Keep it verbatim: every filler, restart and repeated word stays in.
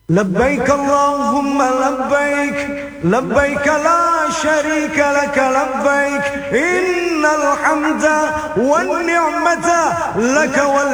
لبيك اللهم لبيك لبيك لا شريك لك لبيك إن الحمد والنعمة لك وال